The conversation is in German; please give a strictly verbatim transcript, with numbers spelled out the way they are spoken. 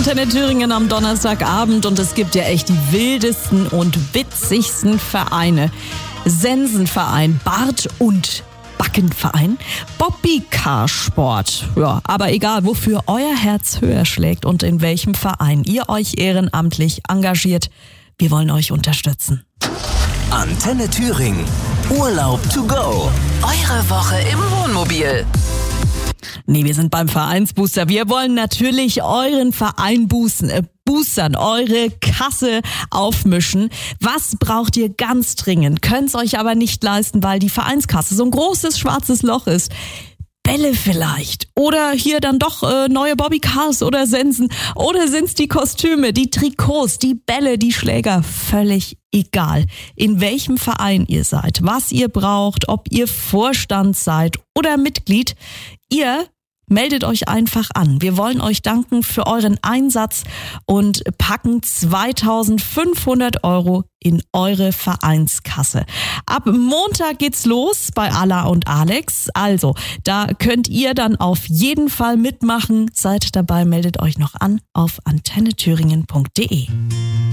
Antenne Thüringen am Donnerstagabend und es gibt ja echt die wildesten und witzigsten Vereine. Sensenverein, Bart- und Backenverein, Bobbycar-Sport. Ja, aber egal, wofür euer Herz höher schlägt und in welchem Verein ihr euch ehrenamtlich engagiert, wir wollen euch unterstützen. Antenne Thüringen. Urlaub to go. Eure Woche im Wohnmobil. Nee, wir sind beim Vereinsbooster. Wir wollen natürlich euren Verein boosten, äh, boostern, eure Kasse aufmischen. Was braucht ihr ganz dringend? Könnt's euch aber nicht leisten, weil die Vereinskasse so ein großes schwarzes Loch ist. Bälle vielleicht. Oder hier dann doch äh, neue Bobbycars oder Sensen. Oder sind's die Kostüme, die Trikots, die Bälle, die Schläger. Völlig egal, in welchem Verein ihr seid, was ihr braucht, ob ihr Vorstand seid oder Mitglied. Ihr meldet euch einfach an. Wir wollen euch danken für euren Einsatz und packen zweitausendfünfhundert Euro in eure Vereinskasse. Ab Montag geht's los bei Alla und Alex. Also, da könnt ihr dann auf jeden Fall mitmachen. Seid dabei, meldet euch noch an auf antenne thüringen punkt de.